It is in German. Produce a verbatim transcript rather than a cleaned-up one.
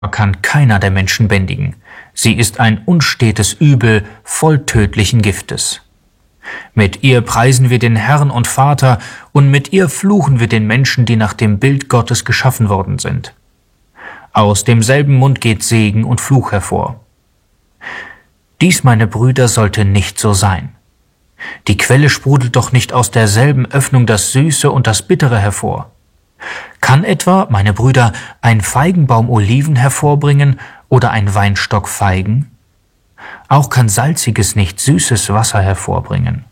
kann keiner der Menschen bändigen. Sie ist ein unstetes Übel voll tödlichen Giftes. Mit ihr preisen wir den Herrn und Vater, und mit ihr fluchen wir den Menschen, die nach dem Bild Gottes geschaffen worden sind. Aus demselben Mund geht Segen und Fluch hervor. Dies, meine Brüder, sollte nicht so sein. Die Quelle sprudelt doch nicht aus derselben Öffnung das Süße und das Bittere hervor. Kann etwa, meine Brüder, ein Feigenbaum Oliven hervorbringen oder ein Weinstock Feigen? Auch kann salziges nicht süßes Wasser hervorbringen.